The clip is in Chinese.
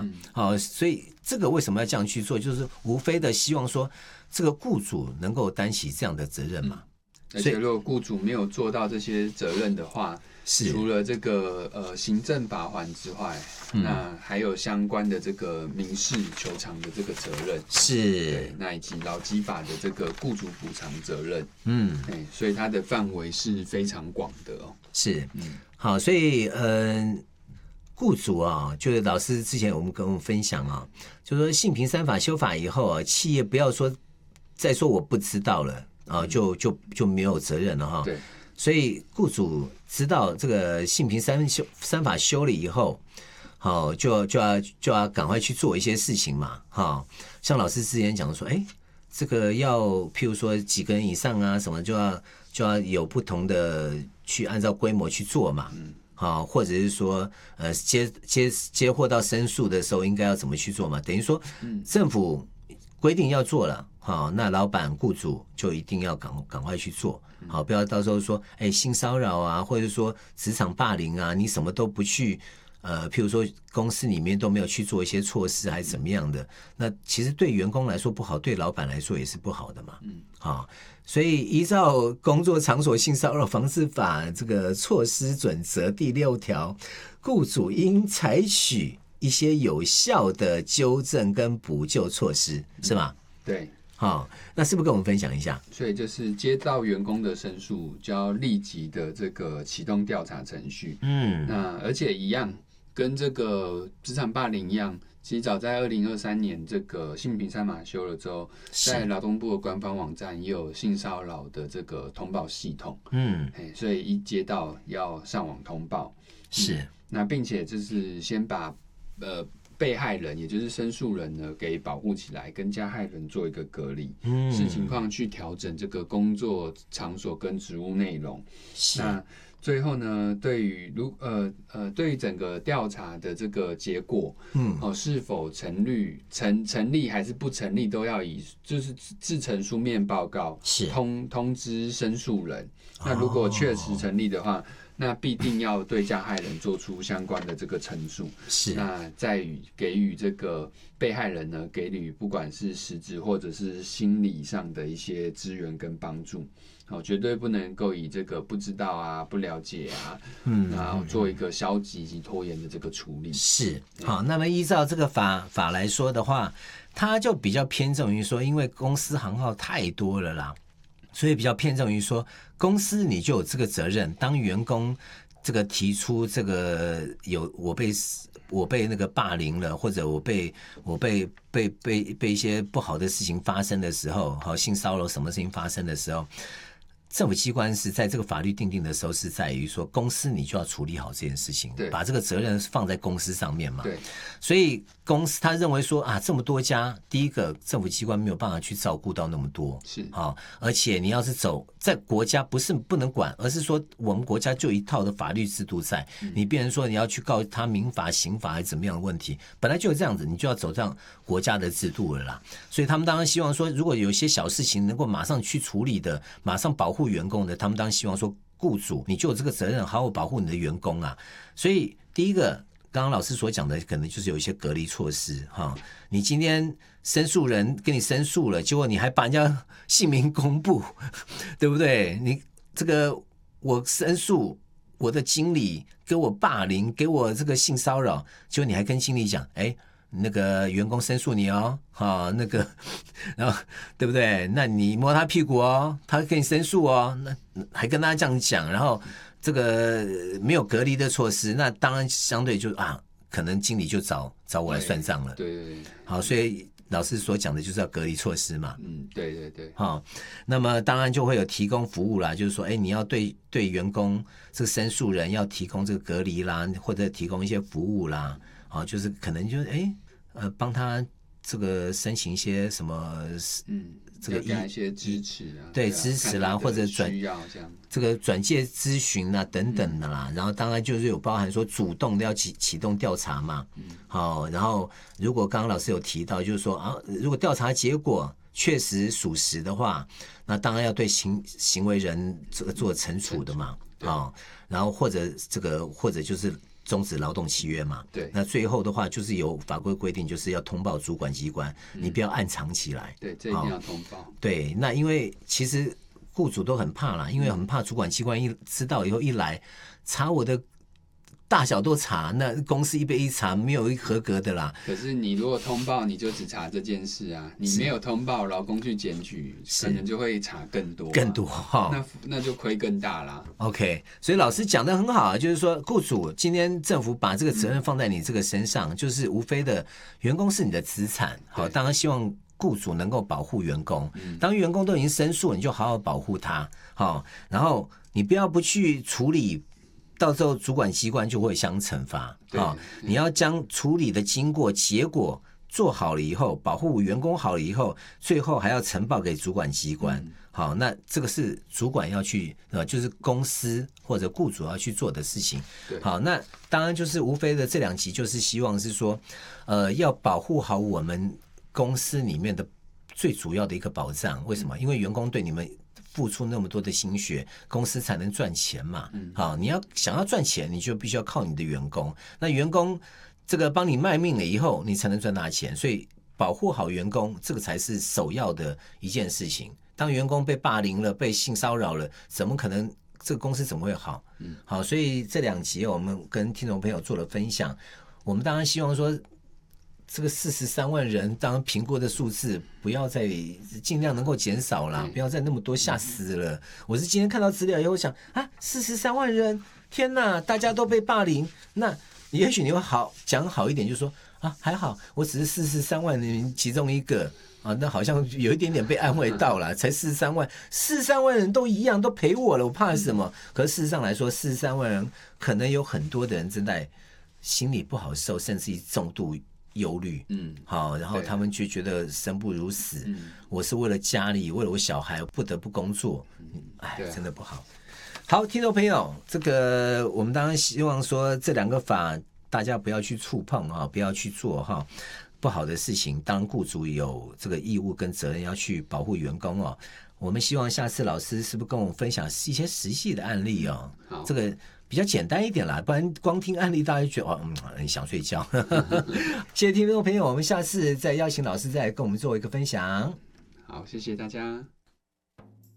所以这个为什么要这样去做，就是无非的希望说这个雇主能够担起这样的责任嘛。 而且如果雇主没有做到这些责任的话，除了这个行政罚锾之外，那还有相关的这个民事求偿的这个责任， 是， 那以及劳基法的这个雇主补偿责任，所以它的范围是非常广的哦。 是，好，所以雇主啊，就是老师之前跟我们分享啊，就是说性平3法修法以后啊，企业不要说再说我不知道了啊，就没有责任了哈。 对。 所以雇主知道这个性平3法修了以后，好就要赶快去做一些事情嘛，哈。像老师之前讲说，这个要譬如说几个人以上啊，什么就要有不同的去按照规模去做嘛，好，或者是说接获到申诉的时候应该要怎么去做嘛？等于说政府规定要做了，好，那老板雇主就一定要赶快去做。好，不要到时候说，性骚扰啊，或者说职场霸凌啊，你什么都不去，譬如说公司里面都没有去做一些措施，还是怎么样的，那其实对员工来说不好，对老板来说也是不好的嘛。所以依照《工作场所性骚扰防治法》这个措施准则第6条，雇主应采取一些有效的纠正跟补救措施，是吗？ 对。 好，那是不是跟我们分享一下？ 所以就是接到员工的申诉，就要立即的这个启动调查程序。那而且一样，跟这个职场霸凌一样，其实早在2023年这个性平3法修了之后，在劳动部的官方网站也有性骚扰的这个通报系统。所以一接到要上网通报。 是。 那并且就是先把被害人也就是申诉人呢给保护起来，跟加害人做一个隔离，视情况去调整这个工作场所跟职务内容。那最后呢，对于整个调查的这个结果，是否成立还是不成立，都要以就是制成书面报告，通知申诉人。那如果确实成立的话，那必定要对加害人做出相关的这个陈述，那再给予这个被害人呢，给予不管是实质或者是心理上的一些支援跟帮助，绝对不能够以这个不知道啊、不了解啊，然后做一个消极及拖延的这个处理。 是，好，那么依照这个法来说的话，它就比较偏重于说，因为公司行号太多了啦。所以比较偏重于说，公司你就有这个责任，当员工这个提出这个我被那个霸凌了，或者我被一些不好的事情发生的时候，性骚扰什么事情发生的时候，政府机关是在这个法律订定的时候是在于说，公司你就要处理好这件事情，把这个责任放在公司上面嘛。 对， 所以公司他认为说这么多家，第一个政府机关没有办法去照顾到那么多，而且你要是走在国家不是不能管，而是说我们国家就一套的法律制度在，你变成说你要去告他民法、刑法还是怎么样的问题，本来就有这样子，你就要走上国家的制度了啦。所以他们当然希望说，如果有一些小事情能够马上去处理的，马上保护员工的，他们当然希望说，雇主你就有这个责任，好好保护你的员工啊。所以第一个，刚刚老师所讲的，可能就是有一些隔离措施哈。你今天申诉人跟你申诉了，结果你还把人家姓名公布，对不对？你这个我申诉我的经理给我霸凌，给我这个性骚扰，结果你还跟经理讲，那个员工申诉你哦，那个，然后对不对？那你摸他屁股哦，他跟你申诉哦，那还跟他这样讲，然后这个没有隔离的措施，那当然相对就可能经理就找我来算账了。 对， 好，所以老师所讲的就是要隔离措施嘛。 对。 好，那么当然就会有提供服务啦，就是说，你要对员工这个申诉人要提供这个隔离啦，或者提供一些服务啦。就是可能就是帮他这个申请一些什么， 这个给他一些支持啊， 对，支持啦，或者这个转介咨询啊等等的啦。然后当然就是有包含说主动的要启动调查嘛。好，然后如果刚刚老师有提到，就是说如果调查结果确实属实的话，那当然要对行为人这个做惩处的嘛。然后或者就是终止劳动契约嘛。 对， 那最后的话就是有法规规定，就是要通报主管机关，你不要暗藏起来。 对，这一定要通报。 对，那因为其实雇主都很怕啦，因为很怕主管机关一知道以后一来查我的大小都查，那公司一查没有一合格的啦。 可是你如果通报，你就只查这件事啊，你没有通报，劳工去检举，可能就会查更多，那就亏更大啦。 OK， 所以老师讲的很好啊，就是说雇主今天政府把这个责任放在你这个身上，就是无非的员工是你的资产，好，当然希望雇主能够保护员工，当员工都已经申诉，你就好好保护他，好，然后你不去处理。到时候主管机关就会相惩罚啊！你要将处理的经过、结果做好了以后，保护员工好了以后，最后还要呈报给主管机关。好，那这个是主管要去就是公司或者雇主要去做的事情。好，那当然就是无非的这2集就是希望是说，要保护好我们公司里面的最主要的一个保障。为什么？因为员工对你们付出那么多的心血，公司才能赚钱嘛。好，你想要赚钱，你就必须要靠你的员工。那员工这个帮你卖命了以后，你才能赚大钱。所以保护好员工，这个才是首要的一件事情。当员工被霸凌了、被性骚扰了，怎么可能这个公司怎么会好？好，所以这2集我们跟听众朋友做了分享。我们当然希望说，这个43万人，当然评估的数字不要再尽量能够减少啦，不要再那么多，吓死了。我是今天看到资料以后想啊，43万人，天哪，大家都被霸凌，那也许你会讲好一点，就是说啊，还好，我只是43万人其中一个啊，那好像有一点点被安慰到了，才43万人都一样，都陪我了，我怕什么？可是事实上来说，43万人可能有很多的人正在心里不好受，甚至于重度忧虑，好，然后他们就觉得生不如死，我是为了家里，为了我小孩不得不工作，真的不好。好，听众朋友，这个我们当然希望说这2个法大家不要去触碰啊，不要去做哈不好的事情。当然，雇主有这个义务跟责任要去保护员工哦。我们希望下次老师是不是跟我们分享一些实际的案例哦？这个比较简单一点啦，不然光听案例大家就觉得很想睡觉。谢谢听众朋友，我们下次再邀请老师再来跟我们做一个分享。 好，谢谢大家。